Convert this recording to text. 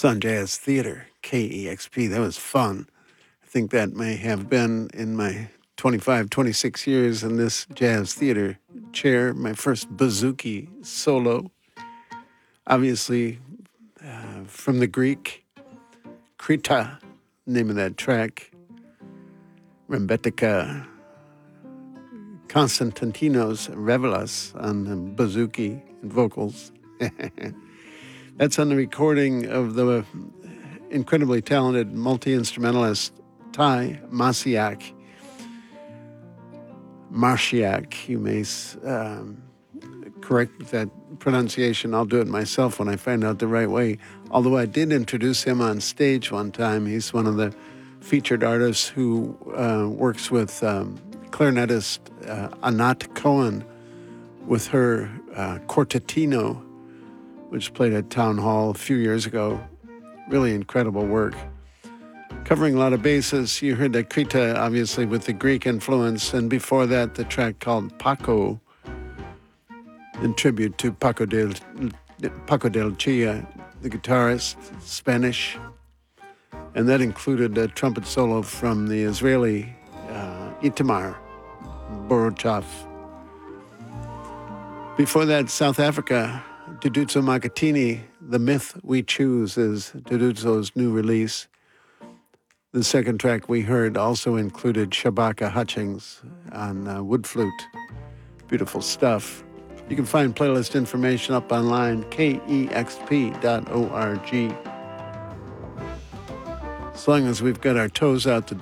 It's on Jazz Theater, KEXP. That was fun. I think that may have been in my 25, 26 years in this jazz theater chair, my first bouzouki solo. Obviously, from the Greek, Krita, name of that track, Rembetika Konstantinos Revelas on the bouzouki and vocals. That's on the recording of the incredibly talented multi-instrumentalist Ty Marciak. You may correct that pronunciation. I'll do it myself when I find out the right way. Although I did introduce him on stage one time. He's one of the featured artists who works with clarinetist Anat Cohen with her Quartetino, which played at Town Hall a few years ago. Really incredible work. Covering a lot of bases. You heard that Krita, obviously, with the Greek influence, and before that, the track called Paco, in tribute to Paco del Chia, the guitarist, Spanish. And that included a trumpet solo from the Israeli Itamar Borochov. Before that, South Africa, Duduzo Makhathini, The Myth We Choose is Duduzo's new release. The second track we heard also included Shabaka Hutchings on wood flute. Beautiful stuff. You can find playlist information up online, kexp.org. As long as we've got our toes out the